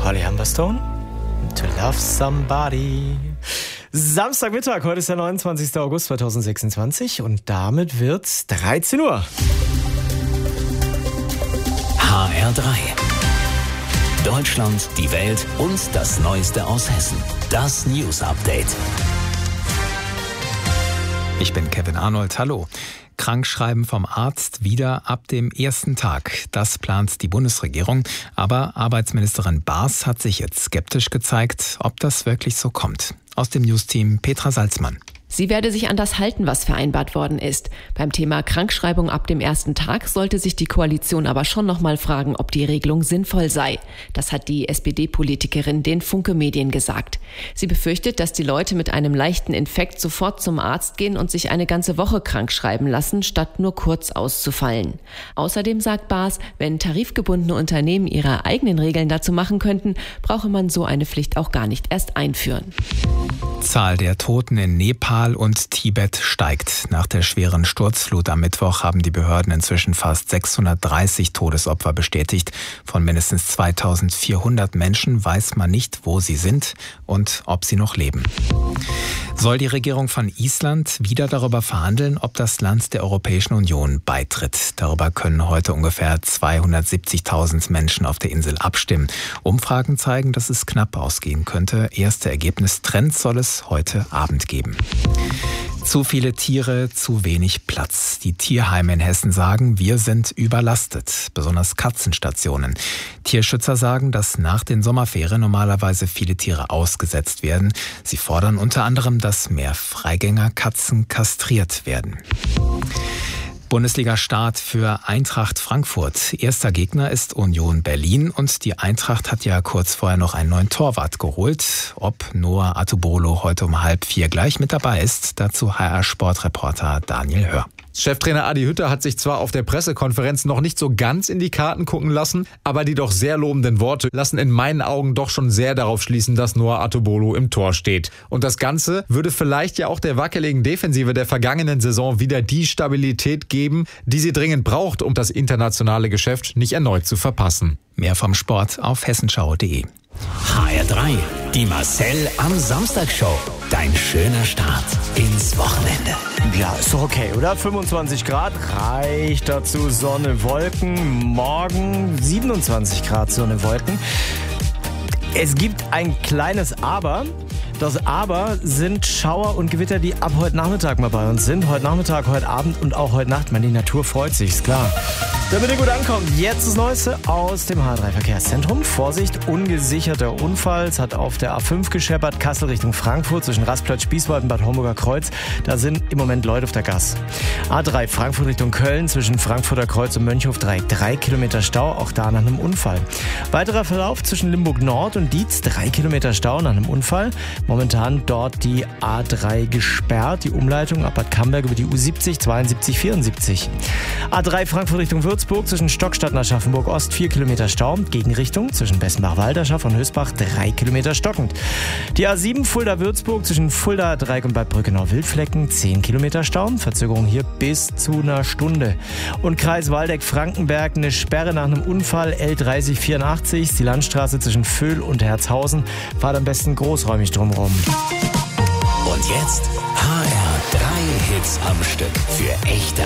Holly Humberstone. To Love Somebody. Samstagmittag, heute ist der 29. August 2026 und damit wird's 13 Uhr. HR3. Deutschland, die Welt und das Neueste aus Hessen. Das News Update. Ich bin Kevin Arnold, hallo. Krankschreiben vom Arzt wieder ab dem ersten Tag. Das plant die Bundesregierung. Aber Arbeitsministerin Baas hat sich jetzt skeptisch gezeigt, ob das wirklich so kommt. Aus dem Newsteam Petra Salzmann. Sie werde sich an das halten, was vereinbart worden ist. Beim Thema Krankschreibung ab dem ersten Tag sollte sich die Koalition aber schon noch mal fragen, ob die Regelung sinnvoll sei. Das hat die SPD-Politikerin den Funke Medien gesagt. Sie befürchtet, dass die Leute mit einem leichten Infekt sofort zum Arzt gehen und sich eine ganze Woche krank schreiben lassen, statt nur kurz auszufallen. Außerdem sagt Baas, wenn tarifgebundene Unternehmen ihre eigenen Regeln dazu machen könnten, brauche man so eine Pflicht auch gar nicht erst einführen. Zahl der Toten in Nepal und Tibet steigt. Nach der schweren Sturzflut am Mittwoch haben die Behörden inzwischen fast 630 Todesopfer bestätigt. Von mindestens 2400 Menschen weiß man nicht, wo sie sind und ob sie noch leben. Soll die Regierung von Island wieder darüber verhandeln, ob das Land der Europäischen Union beitritt? Darüber können heute ungefähr 270.000 Menschen auf der Insel abstimmen. Umfragen zeigen, dass es knapp ausgehen könnte. Erste Ergebnistrends soll es heute Abend geben. Zu viele Tiere, zu wenig Platz. Die Tierheime in Hessen sagen, wir sind überlastet, besonders Katzenstationen. Tierschützer sagen, dass nach den Sommerferien normalerweise viele Tiere ausgesetzt werden. Sie fordern unter anderem, dass mehr Freigängerkatzen kastriert werden. Bundesliga-Start für Eintracht Frankfurt. Erster Gegner ist Union Berlin und die Eintracht hat ja kurz vorher noch einen neuen Torwart geholt. Ob Noah Atubolo heute um 3:30 gleich mit dabei ist, dazu HR-Sportreporter Daniel Hör. Cheftrainer Adi Hütter hat sich zwar auf der Pressekonferenz noch nicht so ganz in die Karten gucken lassen, aber die doch sehr lobenden Worte lassen in meinen Augen doch schon sehr darauf schließen, dass Noah Atubolo im Tor steht. Und das Ganze würde vielleicht ja auch der wackeligen Defensive der vergangenen Saison wieder die Stabilität geben, die sie dringend braucht, um das internationale Geschäft nicht erneut zu verpassen. Mehr vom Sport auf hessenschau.de. HR3, die Marcel am Samstag-Show. Dein schöner Start ins Wochenende. Ja, ist doch okay, oder? 25 Grad reicht dazu. Sonne, Wolken. Morgen 27 Grad Sonne, Wolken. Es gibt ein kleines Aber. Das Aber sind Schauer und Gewitter, die ab heute Nachmittag mal bei uns sind. Heute Nachmittag, heute Abend und auch heute Nacht. Die Natur freut sich, ist klar. Damit ihr gut ankommt, jetzt das Neueste aus dem H3-Verkehrszentrum. Vorsicht, ungesicherter Unfall. Es hat auf der A5 gescheppert, Kassel Richtung Frankfurt, zwischen Rastplatz, Spießwald und Bad Homburger Kreuz. Da sind im Moment Leute auf der Gas. A3 Frankfurt Richtung Köln, zwischen Frankfurter Kreuz und Mönchhof 3 Kilometer Stau, auch da nach einem Unfall. Weiterer Verlauf zwischen Limburg Nord und Dietz, 3 Kilometer Stau nach einem Unfall. Momentan dort die A3 gesperrt, die Umleitung ab Bad Camberg über die U70, 72, 74. A3 Frankfurt Richtung Würzburg, zwischen Stockstadt und Aschaffenburg Ost, 4 Kilometer Stau. Gegenrichtung zwischen Bessenbach-Walderschaft und Hösbach, 3 Kilometer stockend. Die A7 Fulda-Würzburg, zwischen Fulda, Dreieck und Bad Brückenau-Wildflecken, 10 Kilometer Stau. Verzögerung hier bis zu einer Stunde. Und Kreis Waldeck-Frankenberg, eine Sperre nach einem Unfall, L3084, die Landstraße zwischen Vöhl und Herzhausen. Fahrt am besten großräumig drumherum. Und jetzt HR3 Hits am Stück für echte